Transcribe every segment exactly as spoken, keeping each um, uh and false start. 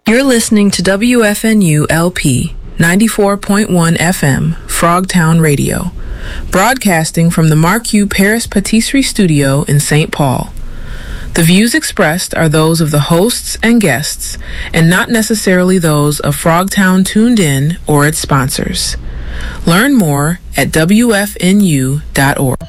You're listening to W F N U L P ninety-four point one F M, Frogtown Radio, broadcasting from the Marquis Paris Patisserie Studio in Saint Paul. The views expressed are those of the hosts and guests, and not necessarily those of Frogtown Tuned In or its sponsors. Learn more at W F N U dot org.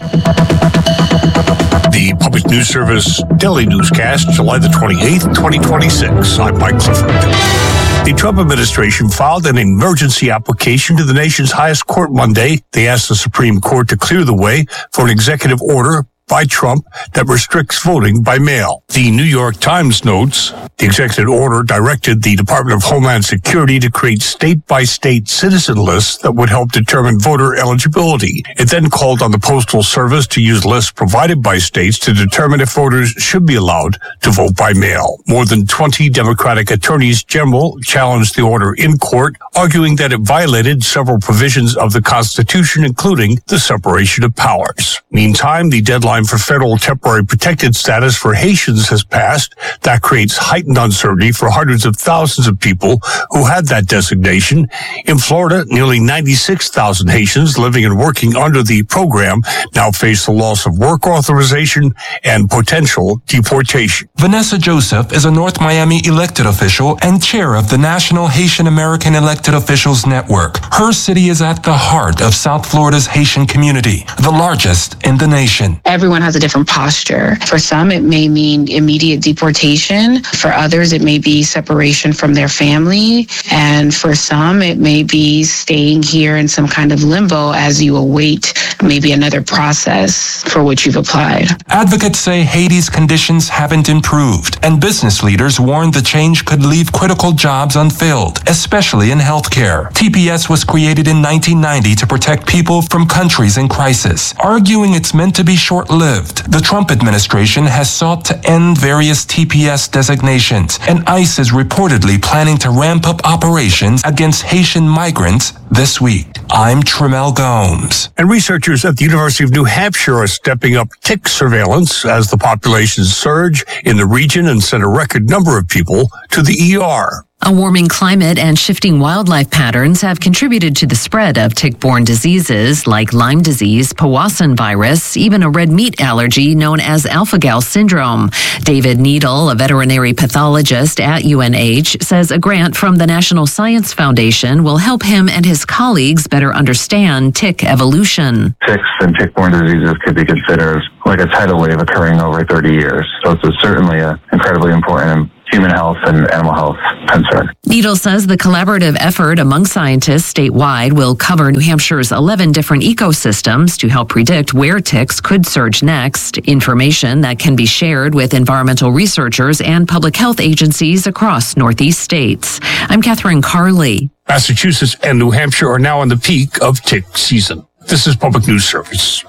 The Public News Service Daily Newscast, July the twenty-eighth, twenty twenty-six. I'm Mike Clifford. The Trump administration filed an emergency application to the nation's highest court Monday. They asked the Supreme Court to clear the way for an executive order by Trump that restricts voting by mail. The New York Times notes the executive order directed the Department of Homeland Security to create state-by-state citizen lists that would help determine voter eligibility. It then called on the Postal Service to use lists provided by states to determine if voters should be allowed to vote by mail. More than twenty Democratic attorneys general challenged the order in court, arguing that it violated several provisions of the Constitution, including the separation of powers. Meantime, the deadline for federal temporary protected status for Haitians has passed. That creates heightened uncertainty for hundreds of thousands of people who had that designation. In Florida, nearly ninety-six thousand Haitians living and working under the program now face the loss of work authorization and potential deportation. Vanessa Joseph is a North Miami elected official and chair of the National Haitian American Elected Officials Network. Her city is at the heart of South Florida's Haitian community, the largest in the nation. Everyone has a different posture. For some, it may mean immediate deportation. For others, it may be separation from their family. And for some, it may be staying here in some kind of limbo as you await maybe another process for which you've applied. Advocates say Haiti's conditions haven't improved, and business leaders warn the change could leave critical jobs unfilled, especially in healthcare. T P S was created in nineteen ninety to protect people from countries in crisis, arguing it's meant to be short-lived. The Trump administration has sought to end various T P S designations, and ICE is reportedly planning to ramp up operations against Haitian migrants this week. I'm Tremel Gomes. And researchers at the University of New Hampshire are stepping up tick surveillance as the populations surge in the region and send a record number of people to the E R. A warming climate and shifting wildlife patterns have contributed to the spread of tick-borne diseases like Lyme disease, Powassan virus, even a red meat allergy known as alpha-gal syndrome. David Needle, a veterinary pathologist at U N H, says a grant from the National Science Foundation will help him and his colleagues better understand tick evolution. Ticks and tick-borne diseases could be considered like a tidal wave occurring over thirty years. So it's certainly an incredibly important human health and animal health concern. Needle says the collaborative effort among scientists statewide will cover New Hampshire's eleven different ecosystems to help predict where ticks could surge next, information that can be shared with environmental researchers and public health agencies across Northeast states. I'm Catherine Carley. Massachusetts and New Hampshire are now in the peak of tick season. This is Public News Service.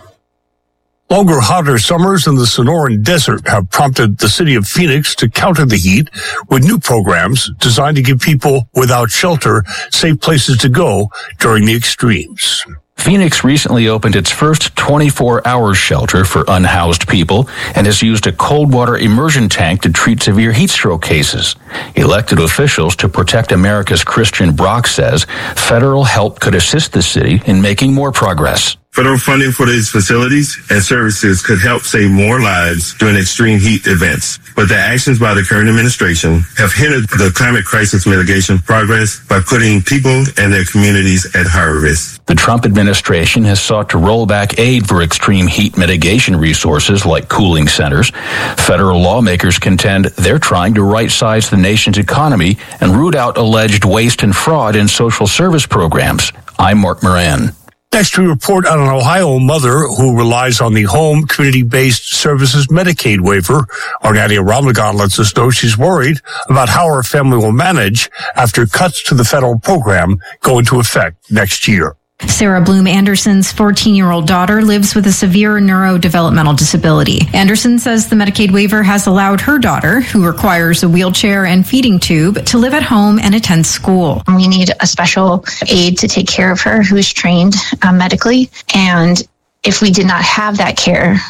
Longer, hotter summers in the Sonoran Desert have prompted the city of Phoenix to counter the heat with new programs designed to give people without shelter safe places to go during the extremes. Phoenix recently opened its first twenty-four hour shelter for unhoused people and has used a cold water immersion tank to treat severe heat stroke cases. Elected officials to Protect America's Christian Brock says federal help could assist the city in making more progress. Federal funding for these facilities and services could help save more lives during extreme heat events. But the actions by the current administration have hindered the climate crisis mitigation progress by putting people and their communities at higher risk. The Trump administration has sought to roll back aid for extreme heat mitigation resources like cooling centers. Federal lawmakers contend they're trying to right-size the nation's economy and root out alleged waste and fraud in social service programs. I'm Mark Moran. Next, we report on an Ohio mother who relies on the Home Community-Based Services Medicaid waiver. Our Nadia Ramlagan lets us know she's worried about how her family will manage after cuts to the federal program go into effect next year. Sarah Bloom Anderson's fourteen-year-old daughter lives with a severe neurodevelopmental disability. Anderson says the Medicaid waiver has allowed her daughter, who requires a wheelchair and feeding tube, to live at home and attend school. We need a special aide to take care of her who's trained uh, medically. And if we did not have that care,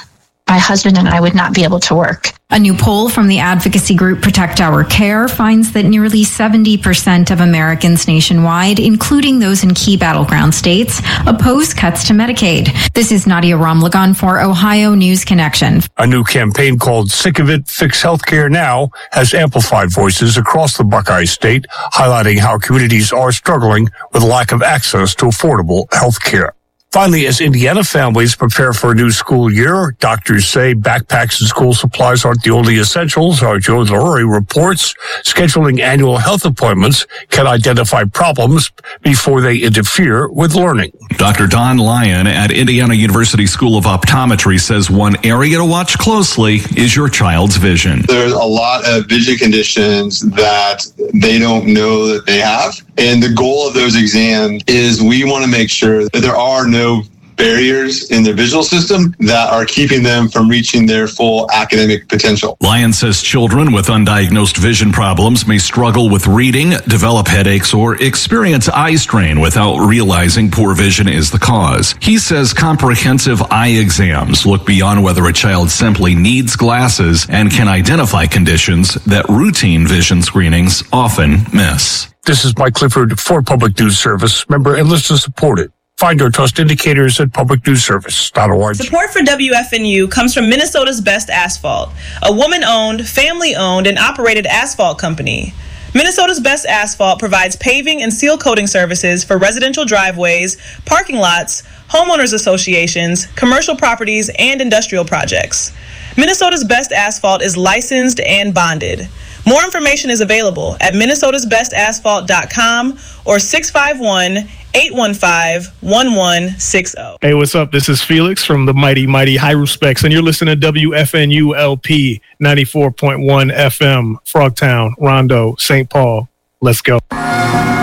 my husband and I would not be able to work. A new poll from the advocacy group Protect Our Care finds that nearly seventy percent of Americans nationwide, including those in key battleground states, oppose cuts to Medicaid. This is Nadia Ramlagan for Ohio News Connection. A new campaign called Sick of It, Fix Healthcare Now has amplified voices across the Buckeye State, highlighting how communities are struggling with lack of access to affordable health care. Finally, as Indiana families prepare for a new school year, doctors say backpacks and school supplies aren't the only essentials. Our Joe Lurie reports scheduling annual health appointments can identify problems before they interfere with learning. Doctor Don Lyon at Indiana University School of Optometry says one area to watch closely is your child's vision. There's a lot of vision conditions that they don't know that they have. And the goal of those exams is we want to make sure that there are no barriers in their visual system that are keeping them from reaching their full academic potential. Lyon says children with undiagnosed vision problems may struggle with reading, develop headaches, or experience eye strain without realizing poor vision is the cause. He says comprehensive eye exams look beyond whether a child simply needs glasses and can identify conditions that routine vision screenings often miss. This is Mike Clifford for Public News Service. Member and listener supported. Find our trust indicators at public news service dot org. Support for W F N U comes from Minnesota's Best Asphalt, a woman-owned, family-owned, and operated asphalt company. Minnesota's Best Asphalt provides paving and seal coating services for residential driveways, parking lots, homeowners associations, commercial properties, and industrial projects. Minnesota's Best Asphalt is licensed and bonded. More information is available at minnesotas best asphalt dot com or six five one, eight one five, one one six zero. Hey, what's up? This is Felix from the mighty, mighty High Respects, and you're listening to W F N U L P ninety-four point one F M, Frogtown, Rondo, Saint Paul. Let's go.